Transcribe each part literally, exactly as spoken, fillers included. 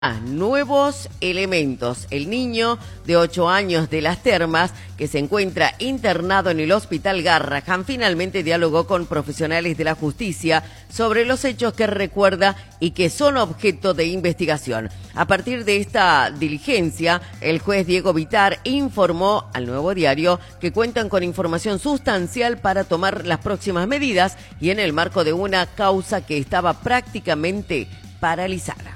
a nuevos elementos. El niño de ocho años de Las Termas, que se encuentra internado en el Hospital Garrahan, finalmente dialogó con profesionales de la justicia sobre los hechos que recuerda y que son objeto de investigación. A partir de esta diligencia, el juez Diego Vitar informó al Nuevo Diario que cuentan con información sustancial para tomar las próximas medidas y en el marco de una causa que estaba prácticamente paralizada.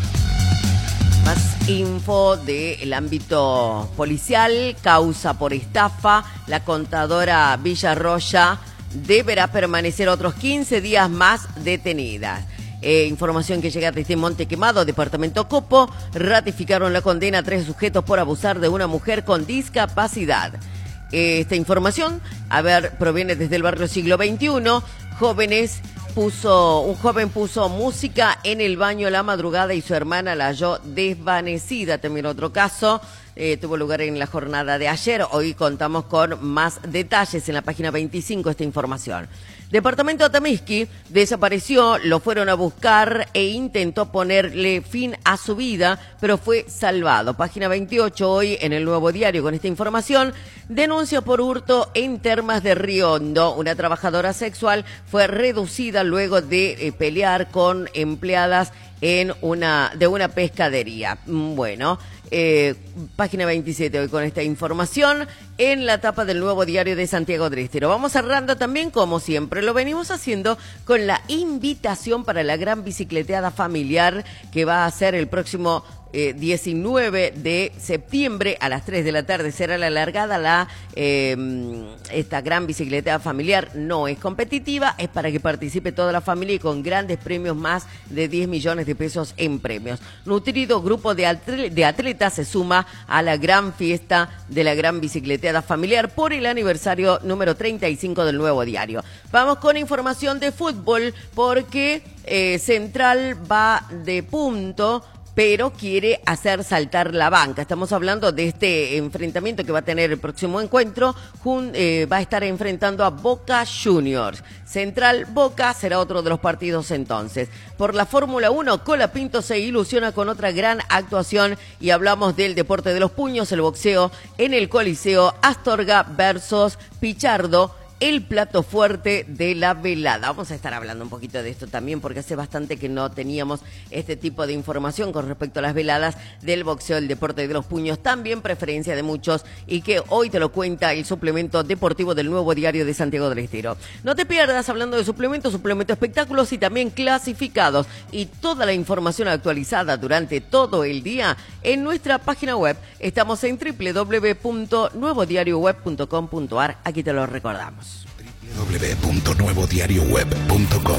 Más info del ámbito policial, causa por estafa. La contadora Villarroya deberá permanecer otros quince días más detenida. Eh, información que llega desde Monte Quemado, departamento Copo. Ratificaron la condena a tres sujetos por abusar de una mujer con discapacidad. Eh, esta información, a ver, proviene desde el barrio Siglo veintiuno. Jóvenes puso, un joven puso música en el baño la madrugada y su hermana la halló desvanecida. También otro caso eh, tuvo lugar en la jornada de ayer. Hoy contamos con más detalles en la página veinticinco esta información. Departamento Atamisqui desapareció, lo fueron a buscar e intentó ponerle fin a su vida, pero fue salvado. Página veintiocho hoy en el Nuevo Diario con esta información. Denuncia por hurto en Termas de Río Hondo. Una trabajadora sexual fue reducida luego de eh, pelear con empleadas en una de una pescadería. Bueno, eh, página veintisiete hoy con esta información en la tapa del Nuevo Diario de Santiago del Estero. Vamos cerrando también, como siempre, lo venimos haciendo con la invitación para la gran bicicleteada familiar que va a ser el próximo Eh, diecinueve de septiembre a las tres de la tarde. Será la largada. La eh, esta gran bicicleta familiar no es competitiva, es para que participe toda la familia y con grandes premios, más de diez millones de pesos en premios. Nutrido grupo de, atle de atletas se suma a la gran fiesta de la gran bicicleteada familiar por el aniversario número treinta y cinco del Nuevo Diario. Vamos con información de fútbol porque eh, Central va de punto, pero quiere hacer saltar la banca. Estamos hablando de este enfrentamiento que va a tener el próximo encuentro. Jun, eh, va a estar enfrentando a Boca Juniors. Central Boca será otro de los partidos entonces. Por la Fórmula uno, Colapinto se ilusiona con otra gran actuación y hablamos del deporte de los puños, el boxeo en el Coliseo. Astorga versus Pichardo, el plato fuerte de la velada. Vamos a estar hablando un poquito de esto también porque hace bastante que no teníamos este tipo de información con respecto a las veladas del boxeo, el deporte de los puños, también preferencia de muchos y que hoy te lo cuenta el suplemento deportivo del Nuevo Diario de Santiago del Estero. No te pierdas, hablando de suplementos, suplemento espectáculos y también clasificados y toda la información actualizada durante todo el día en nuestra página web. Estamos en doble u doble u doble u punto nuevo diario web punto com punto a r. Aquí te lo recordamos. doble u doble u doble u punto nuevo diario web punto com.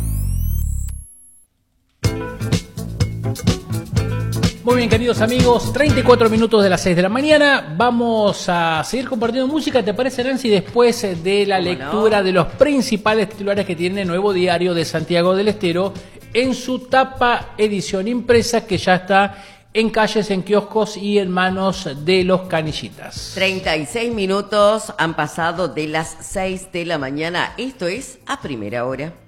Muy bien, queridos amigos, treinta y cuatro minutos de las seis de la mañana. Vamos a seguir compartiendo música, ¿te parece, Nancy? Después de la lectura no? de los principales titulares que tiene el Nuevo Diario de Santiago del Estero en su tapa edición impresa, que ya está en calles, en kioscos y en manos de los canillitas. treinta y seis minutos han pasado de las seis de la mañana. Esto es A Primera Hora.